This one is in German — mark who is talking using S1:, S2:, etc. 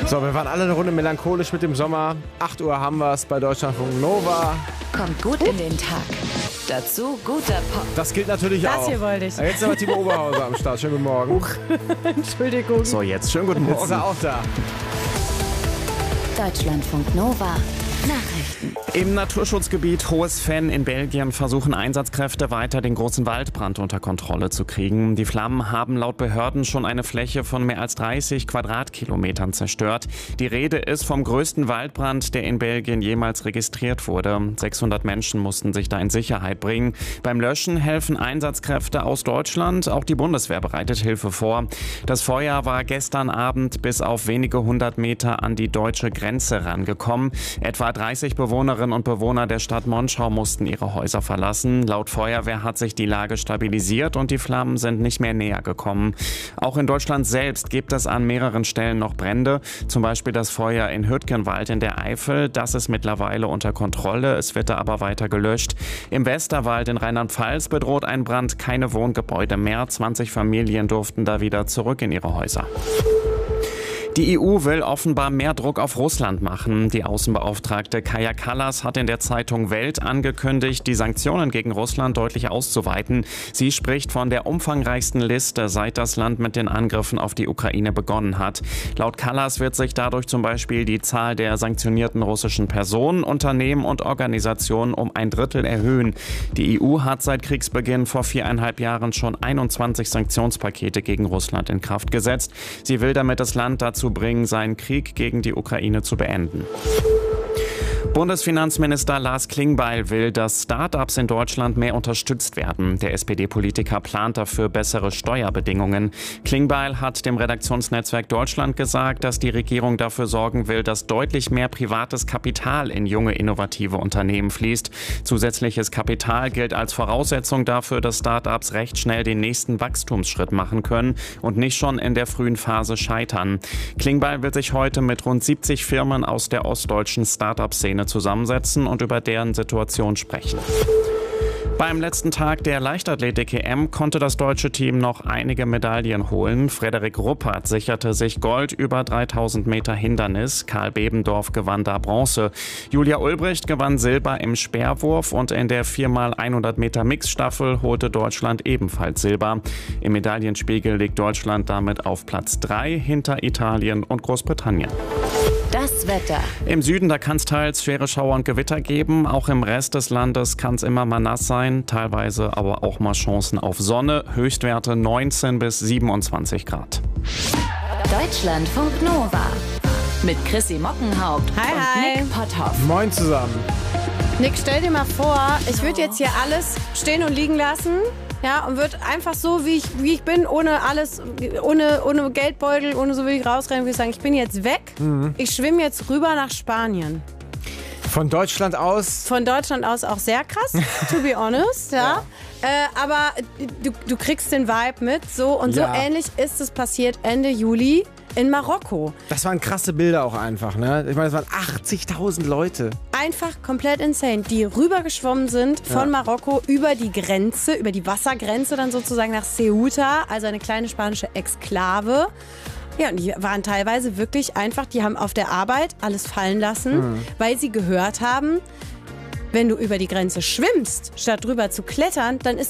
S1: So, wir waren alle eine Runde melancholisch mit dem Sommer. 8 Uhr haben wir es bei Deutschlandfunk Nova.
S2: Kommt gut in den Tag. Dazu guter Pop.
S1: Das gilt natürlich auch.
S3: Das hier wollte ich.
S1: Jetzt ist aber Timo Oberhauser am Start. Schönen guten Morgen.
S3: Entschuldigung.
S1: So, jetzt schönen guten Morgen. Jetzt ist er auch da.
S2: Deutschlandfunk Nova. Nachrichten.
S4: Im Naturschutzgebiet Hohes Venn in Belgien versuchen Einsatzkräfte weiter den großen Waldbrand unter Kontrolle zu kriegen. Die Flammen haben laut Behörden schon eine Fläche von mehr als 30 Quadratkilometern zerstört. Die Rede ist vom größten Waldbrand, der in Belgien jemals registriert wurde. 600 Menschen mussten sich da in Sicherheit bringen. Beim Löschen helfen Einsatzkräfte aus Deutschland. Auch die Bundeswehr bereitet Hilfe vor. Das Feuer war gestern Abend bis auf wenige 100 Meter an die deutsche Grenze rangekommen. Etwa 30 Bewohnerinnen und Bewohner der Stadt Monschau mussten ihre Häuser verlassen. Laut Feuerwehr hat sich die Lage stabilisiert und die Flammen sind nicht mehr näher gekommen. Auch in Deutschland selbst gibt es an mehreren Stellen noch Brände. Zum Beispiel das Feuer in Hüttgenwald in der Eifel. Das ist mittlerweile unter Kontrolle. Es wird da aber weiter gelöscht. Im Westerwald in Rheinland-Pfalz bedroht ein Brand keine Wohngebäude mehr. 20 Familien durften da wieder zurück in ihre Häuser. Die EU will offenbar mehr Druck auf Russland machen. Die Außenbeauftragte Kaja Kallas hat in der Zeitung Welt angekündigt, die Sanktionen gegen Russland deutlich auszuweiten. Sie spricht von der umfangreichsten Liste, seit das Land mit den Angriffen auf die Ukraine begonnen hat. Laut Kallas wird sich dadurch zum Beispiel die Zahl der sanktionierten russischen Personen, Unternehmen und Organisationen um 1/3 erhöhen. Die EU hat seit Kriegsbeginn vor 4,5 Jahren schon 21 Sanktionspakete gegen Russland in Kraft gesetzt. Sie will damit das Land dazu bringen, seinen Krieg gegen die Ukraine zu beenden. Bundesfinanzminister Lars Klingbeil will, dass Start-ups in Deutschland mehr unterstützt werden. Der SPD-Politiker plant dafür bessere Steuerbedingungen. Klingbeil hat dem Redaktionsnetzwerk Deutschland gesagt, dass die Regierung dafür sorgen will, dass deutlich mehr privates Kapital in junge, innovative Unternehmen fließt. Zusätzliches Kapital gilt als Voraussetzung dafür, dass Start-ups recht schnell den nächsten Wachstumsschritt machen können und nicht schon in der frühen Phase scheitern. Klingbeil will sich heute mit rund 70 Firmen aus der ostdeutschen Start-up-Szene zusammensetzen und über deren Situation sprechen. Beim letzten Tag der Leichtathletik-EM konnte das deutsche Team noch einige Medaillen holen. Frederik Ruppert sicherte sich Gold über 3000 Meter Hindernis. Karl Bebendorf gewann da Bronze. Julia Ulbricht gewann Silber im Speerwurf und in der 4x100 Meter Mixstaffel holte Deutschland ebenfalls Silber. Im Medaillenspiegel liegt Deutschland damit auf Platz 3 hinter Italien und Großbritannien.
S2: Das Wetter.
S4: Im Süden, da kann es teils schwere Schauer und Gewitter geben. Auch im Rest des Landes kann es immer mal nass sein, teilweise aber auch mal Chancen auf Sonne. Höchstwerte 19 bis 27 Grad.
S2: Deutschlandfunk Nova. Mit Chrissy Mockenhaupt
S3: Hi.
S2: und Nick Potthoff.
S1: Moin zusammen.
S3: Nick, stell dir mal vor, ich würde jetzt hier alles stehen und liegen lassen. Ja, und würde einfach so, wie ich bin, ohne alles, ohne Geldbeutel, ohne so wie ich rausrennen, würde ich sagen, ich bin jetzt weg. Ich schwimme jetzt rüber nach Spanien.
S1: Von Deutschland aus?
S3: Von Deutschland aus auch sehr krass, to be honest, ja. Aber du kriegst den Vibe mit, so und so ähnlich ist es passiert Ende Juli in Marokko.
S1: Das waren krasse Bilder auch einfach, ne? Ich meine, es waren 80.000 Leute.
S3: Einfach komplett insane, die rübergeschwommen sind von Marokko über die Grenze, über die Wassergrenze dann sozusagen nach Ceuta, also eine kleine spanische Exklave. Ja, und die waren teilweise wirklich einfach, die haben auf der Arbeit alles fallen lassen, weil sie gehört haben, wenn du über die Grenze schwimmst, statt drüber zu klettern, dann ist